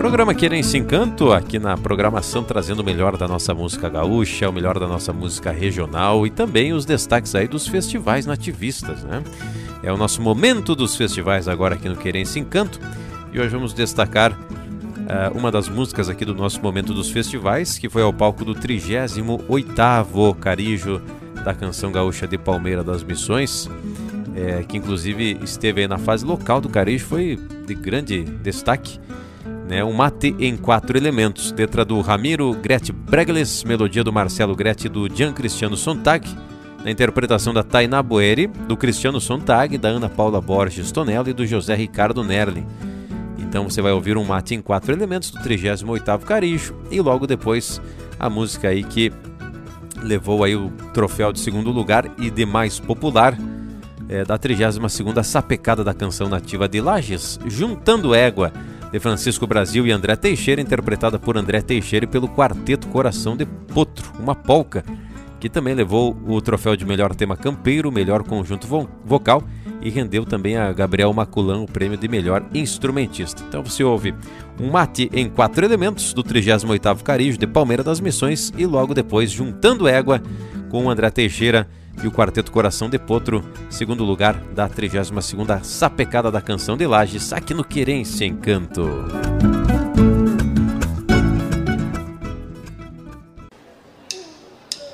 Programa Querência Encanto, aqui na programação trazendo o melhor da nossa música gaúcha, o melhor da nossa música regional e também os destaques aí dos festivais nativistas, né? É o nosso momento dos festivais agora aqui no Querência Encanto e hoje vamos destacar uma das músicas aqui do nosso momento dos festivais, que foi ao palco do 38º Carijo da Canção Gaúcha de Palmeira das Missões, que inclusive esteve aí na fase local do Carijo, foi de grande destaque, né? Um mate em 4 elementos, letra do Ramiro Gret Bregles, melodia do Marcelo Gret e do Gian Cristiano Sontag, na interpretação da Tainá Boeri, do Cristiano Sontag, da Ana Paula Borges Tonello e do José Ricardo Nerli. Então você vai ouvir um mate em 4 elementos do 38º Carijo e logo depois a música aí que levou aí o troféu de segundo lugar e de mais popular da 32ª Sapecada da Canção Nativa de Lages, Juntando Égua, de Francisco Brasil e André Teixeira, interpretada por André Teixeira e pelo Quarteto Coração de Potro, uma polca que também levou o troféu de melhor tema campeiro, melhor conjunto vocal e rendeu também a Gabriel Maculan o prêmio de melhor instrumentista. Então você ouve um mate em 4 elementos do 38º Carijo de Palmeira das Missões e logo depois Juntando Égua com o André Teixeira e o Quarteto Coração de Potro, segundo lugar da 32ª Sapecada da Canção de Lages, aqui no Querência Encanto.